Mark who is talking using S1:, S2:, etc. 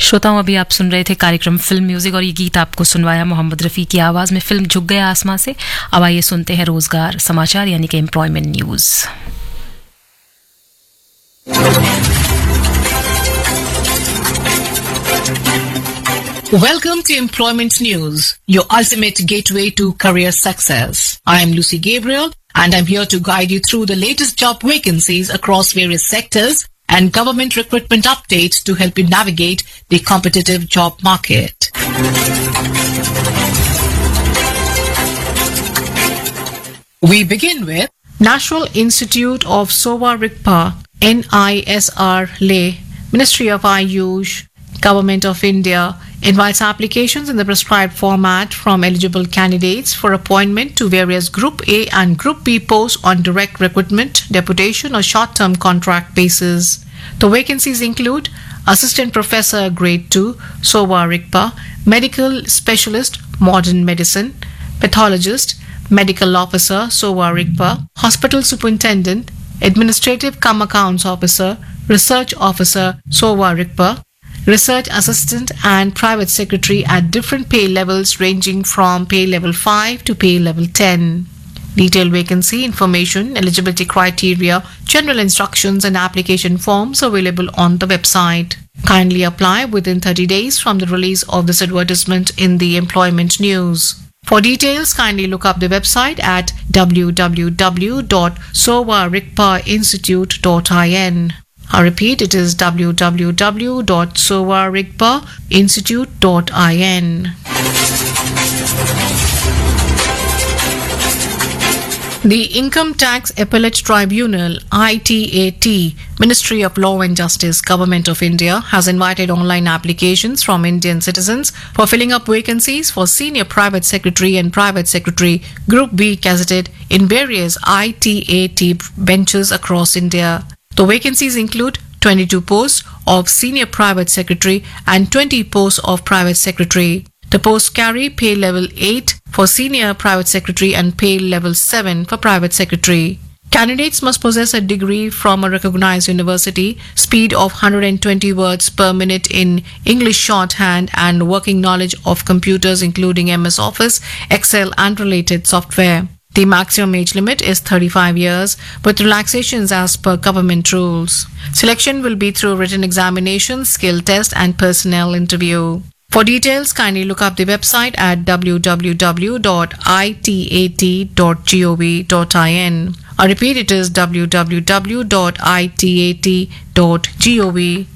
S1: श्रोताओं, अभी आप सुन रहे थे कार्यक्रम फिल्म म्यूजिक और ये गीत आपको सुनवाया मोहम्मद रफ़ी की आवाज़ में फिल्म झुक गया आसमां से। अब आइए सुनते हैं रोजगार समाचार यानी कि employment news.
S2: Welcome to Employment News, your ultimate gateway to career success. I am Lucy Gabriel and I'm here to guide you through the latest job vacancies across various sectors and government recruitment updates to help you navigate the competitive job market. We begin with National Institute of Sowa Rigpa, NISR Leh, Ministry of Ayush, Government of India invites applications in the prescribed format from eligible candidates for appointment to various Group A and Group B posts on direct recruitment, deputation or short-term contract basis. The vacancies include Assistant Professor Grade 2, Sowa Rigpa, Medical Specialist, Modern Medicine, Pathologist, Medical Officer, Sowa Rigpa, Hospital Superintendent, Administrative cum Accounts Officer, Research Officer, Sowa Rigpa, Research Assistant and Private Secretary at different pay levels ranging from pay level 5 to pay level 10. Detailed vacancy information, eligibility criteria, general instructions and application forms available on the website. Kindly apply within 30 days from the release of this advertisement in the employment news. For details, kindly look up the website at www.sowarigpainstitute.in. I repeat, it is www.sowarigpainstitute.in. The Income Tax Appellate Tribunal, ITAT, Ministry of Law and Justice, Government of India, has invited online applications from Indian citizens for filling up vacancies for Senior Private Secretary and Private Secretary Group B gazetted in various ITAT benches across India. The vacancies include 22 posts of Senior Private Secretary and 20 posts of Private Secretary. The posts carry pay level 8 for Senior Private Secretary and pay level 7 for Private Secretary. Candidates must possess a degree from a recognized university, speed of 120 words per minute in English shorthand, and working knowledge of computers including MS Office, Excel and related software. The maximum age limit is 35 years, with relaxations as per government rules. Selection will be through written examination, skill test and personnel interview. For details, kindly look up the website at www.itat.gov.in. I repeat, it is www.itat.gov.in.